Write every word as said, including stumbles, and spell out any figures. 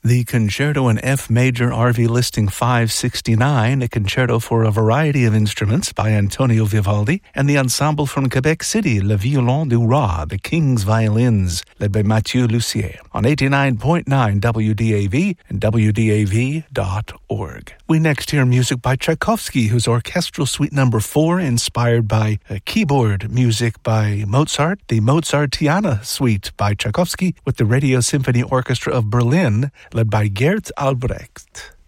The Concerto in F Major R V Listing five sixty-nine, a concerto for a variety of instruments by Antonio Vivaldi, and the ensemble from Quebec City, Le Violon du Roi, the King's Violins, led by Mathieu Lussier, on eighty-nine point nine W D A V and W D A V dot org. We next hear music by Tchaikovsky, whose Orchestral Suite Number four, inspired by uh, keyboard music by Mozart, the Mozartiana Suite by Tchaikovsky, with the Radio Symphony Orchestra of Berlin, led by Gert Albrecht.